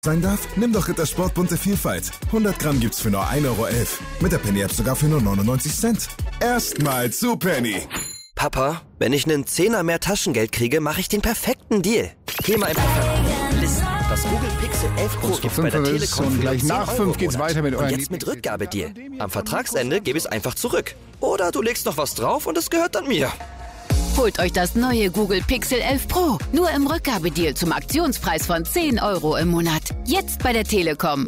sein darf? Nimm doch Rittersport bunte Vielfalt. 100 Gramm gibt's für nur 1,11 €. Mit der Penny-App sogar für nur 99 Cent. Erstmal zu Penny. Papa, wenn ich einen Zehner mehr Taschengeld kriege, mache ich den perfekten Deal. Geh mal einfach listen. Das Google Pixel 11 Pro gibt's bei der Telekom und für gleich nach 5 geht's weiter mit und jetzt mit Rückgabedeal. Am Vertragsende gebe ich es einfach zurück. Oder du legst noch was drauf und es gehört dann mir. Holt euch das neue Google Pixel 11 Pro. Nur im Rückgabedeal zum Aktionspreis von 10 € im Monat. Jetzt bei der Telekom.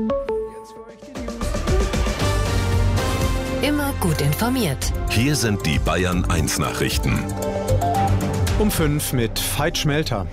Immer gut informiert. Hier sind die Bayern 1 Nachrichten. Um 5 mit Veit Schmelter.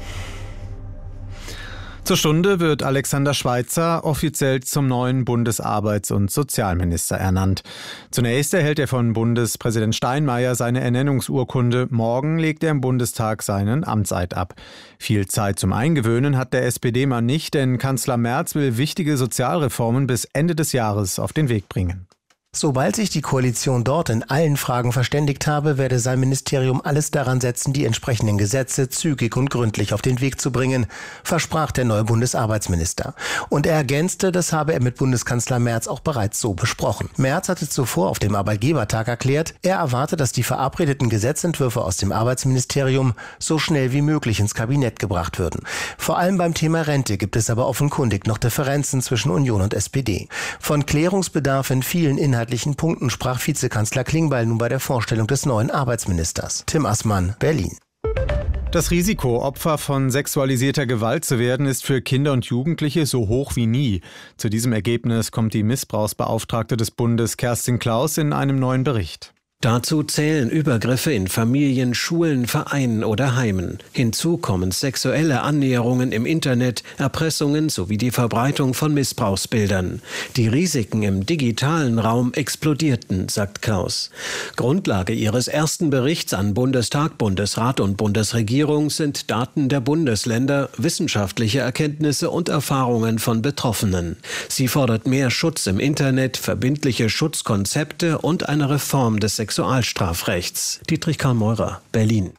Zur Stunde wird Alexander Schweitzer offiziell zum neuen Bundesarbeits- und Sozialminister ernannt. Zunächst erhält er von Bundespräsident Steinmeier seine Ernennungsurkunde. Morgen legt er im Bundestag seinen Amtseid ab. Viel Zeit zum Eingewöhnen hat der SPD-Mann nicht, denn Kanzler Merz will wichtige Sozialreformen bis Ende des Jahres auf den Weg bringen. Sobald sich die Koalition dort in allen Fragen verständigt habe, werde sein Ministerium alles daran setzen, die entsprechenden Gesetze zügig und gründlich auf den Weg zu bringen, versprach der neue Bundesarbeitsminister. Und er ergänzte, das habe er mit Bundeskanzler Merz auch bereits so besprochen. Merz hatte zuvor auf dem Arbeitgebertag erklärt, er erwarte, dass die verabredeten Gesetzentwürfe aus dem Arbeitsministerium so schnell wie möglich ins Kabinett gebracht würden. Vor allem beim Thema Rente gibt es aber offenkundig noch Differenzen zwischen Union und SPD. Von Klärungsbedarf in vielen inhaltlichen Punkten sprach Vizekanzler Klingbeil nun bei der Vorstellung des neuen Arbeitsministers. Tim Assmann, Berlin. Das Risiko, Opfer von sexualisierter Gewalt zu werden, ist für Kinder und Jugendliche so hoch wie nie. Zu diesem Ergebnis kommt die Missbrauchsbeauftragte des Bundes Kerstin Klaus in einem neuen Bericht. Dazu zählen Übergriffe in Familien, Schulen, Vereinen oder Heimen. Hinzu kommen sexuelle Annäherungen im Internet, Erpressungen sowie die Verbreitung von Missbrauchsbildern. Die Risiken im digitalen Raum explodierten, sagt Klaus. Grundlage ihres ersten Berichts an Bundestag, Bundesrat und Bundesregierung sind Daten der Bundesländer, wissenschaftliche Erkenntnisse und Erfahrungen von Betroffenen. Sie fordert mehr Schutz im Internet, verbindliche Schutzkonzepte und eine Reform des Sexualstrafrechts. Dietrich Karl Meurer, Berlin.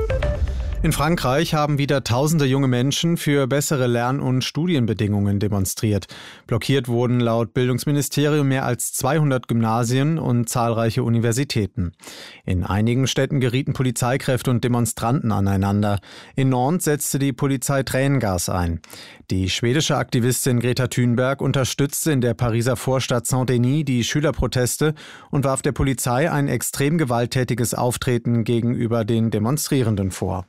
In Frankreich haben wieder tausende junge Menschen für bessere Lern- und Studienbedingungen demonstriert. Blockiert wurden laut Bildungsministerium mehr als 200 Gymnasien und zahlreiche Universitäten. In einigen Städten gerieten Polizeikräfte und Demonstranten aneinander. In Nantes setzte die Polizei Tränengas ein. Die schwedische Aktivistin Greta Thunberg unterstützte in der Pariser Vorstadt Saint-Denis die Schülerproteste und warf der Polizei ein extrem gewalttätiges Auftreten gegenüber den Demonstrierenden vor.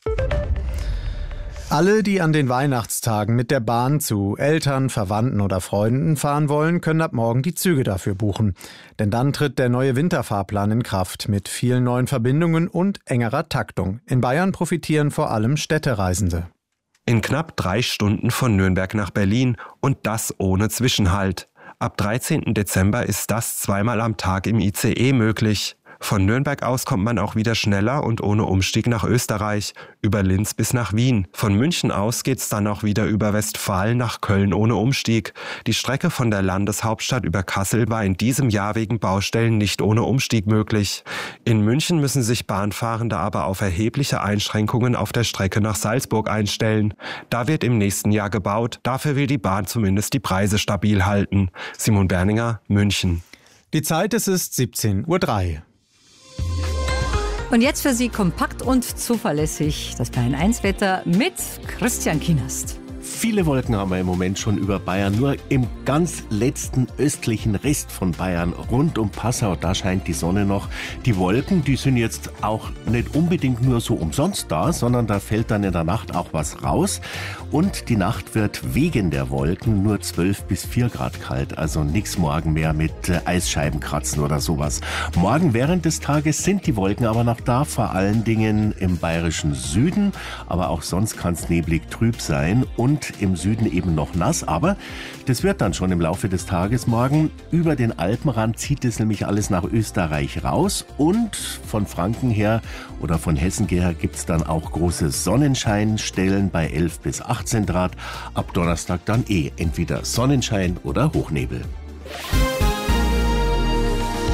Alle, die an den Weihnachtstagen mit der Bahn zu Eltern, Verwandten oder Freunden fahren wollen, können ab morgen die Züge dafür buchen. Denn dann tritt der neue Winterfahrplan in Kraft mit vielen neuen Verbindungen und engerer Taktung. In Bayern profitieren vor allem Städtereisende. In knapp 3 Stunden von Nürnberg nach Berlin und das ohne Zwischenhalt. Ab 13. Dezember ist das zweimal am Tag im ICE möglich. Von Nürnberg aus kommt man auch wieder schneller und ohne Umstieg nach Österreich, über Linz bis nach Wien. Von München aus geht's dann auch wieder über Westfalen nach Köln ohne Umstieg. Die Strecke von der Landeshauptstadt über Kassel war in diesem Jahr wegen Baustellen nicht ohne Umstieg möglich. In München müssen sich Bahnfahrende aber auf erhebliche Einschränkungen auf der Strecke nach Salzburg einstellen. Da wird im nächsten Jahr gebaut. Dafür will die Bahn zumindest die Preise stabil halten. Simon Berninger, München. Die Zeit, es ist 17:03 Uhr. Und jetzt für Sie kompakt und zuverlässig das Bayern 1 Wetter mit Christian Kienast. Viele Wolken haben wir im Moment schon über Bayern. Nur im ganz letzten östlichen Rest von Bayern, rund um Passau, da scheint die Sonne noch. Die Wolken, die sind jetzt auch nicht unbedingt nur so umsonst da, sondern da fällt dann in der Nacht auch was raus. Und die Nacht wird wegen der Wolken nur 12 bis 4 Grad kalt. Also nichts morgen mehr mit Eisscheiben kratzen oder sowas. Morgen während des Tages sind die Wolken aber noch da, vor allen Dingen im bayerischen Süden. Aber auch sonst kann es neblig trüb sein und im Süden eben noch nass, aber das wird dann schon im Laufe des Tages morgen. Über den Alpenrand zieht es nämlich alles nach Österreich raus und von Franken her oder von Hessen her gibt es dann auch große Sonnenscheinstellen bei 11 bis 18 Grad. Ab Donnerstag dann entweder Sonnenschein oder Hochnebel.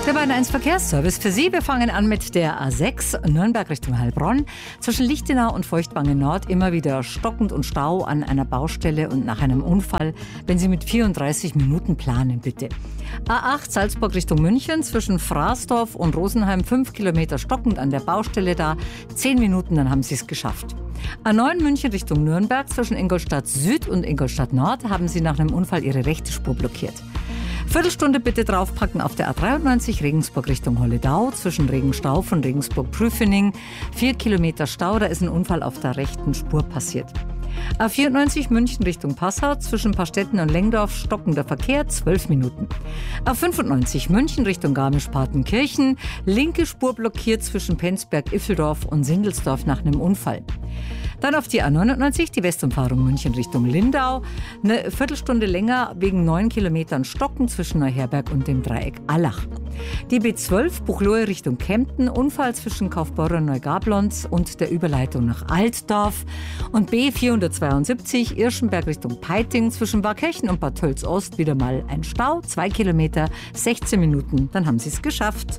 Der Bayern 1 Verkehrsservice für Sie. Wir fangen an mit der A6 Nürnberg Richtung Heilbronn. Zwischen Lichtenau und Feuchtwangen Nord immer wieder stockend und Stau an einer Baustelle und nach einem Unfall. Wenn Sie mit 34 Minuten planen, bitte. A8 Salzburg Richtung München. Zwischen Fraßdorf und Rosenheim 5 Kilometer stockend an der Baustelle da. 10 Minuten, dann haben Sie es geschafft. A9 München Richtung Nürnberg. Zwischen Ingolstadt Süd und Ingolstadt Nord haben Sie nach einem Unfall Ihre rechte Spur blockiert. Viertelstunde bitte draufpacken auf der A93 Regensburg Richtung Holledau. Zwischen Regenstauf und Regensburg-Prüfening 4 Kilometer Stau, da ist ein Unfall auf der rechten Spur passiert. A94 München Richtung Passau. Zwischen Pastetten und Lengdorf stockender Verkehr 12 Minuten. A95 München Richtung Garmisch-Partenkirchen. Linke Spur blockiert zwischen Penzberg-Iffeldorf und Singelsdorf nach einem Unfall. Dann auf die A99, die Westumfahrung München Richtung Lindau. Eine Viertelstunde länger wegen 9 Kilometern Stocken zwischen Neuherberg und dem Dreieck Allach. Die B12 Buchloe Richtung Kempten, Unfall zwischen Kaufbeurer und Neugablonz und der Überleitung nach Altdorf. Und B472 Irschenberg Richtung Peiting, zwischen Barkirchen und Bad Tölz-Ost wieder mal ein Stau, 2 Kilometer, 16 Minuten, dann haben Sie es geschafft.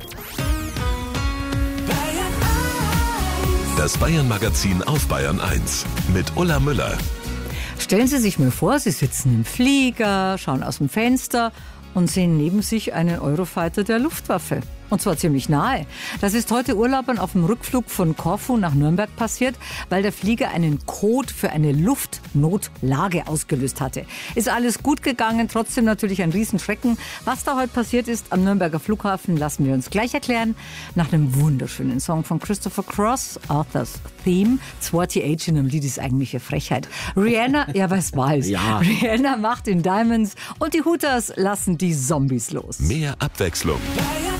Das Bayern-Magazin auf Bayern 1 mit Ulla Müller. Stellen Sie sich mal vor, Sie sitzen im Flieger, schauen aus dem Fenster und sehen neben sich einen Eurofighter der Luftwaffe. Und zwar ziemlich nahe. Das ist heute Urlaubern auf dem Rückflug von Korfu nach Nürnberg passiert, weil der Flieger einen Code für eine Luftnotlage ausgelöst hatte. Ist alles gut gegangen, trotzdem natürlich ein Riesenschrecken. Was da heute passiert ist am Nürnberger Flughafen, lassen wir uns gleich erklären. Nach einem wunderschönen Song von Christopher Cross, Arthur's Theme. 28 in einem Lied ist eigentlich eine Frechheit. Rihanna, ja, was weiß. Ja. Rihanna macht in Diamonds und die Hooters lassen die Zombies los. Mehr Abwechslung.